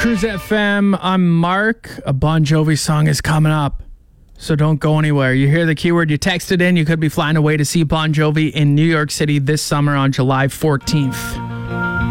Cruise FM, I'm Mark. A Bon Jovi song is coming up, so don't go anywhere. You hear the keyword, you text it in, you could be flying away to see Bon Jovi in New York City this summer on July 14th.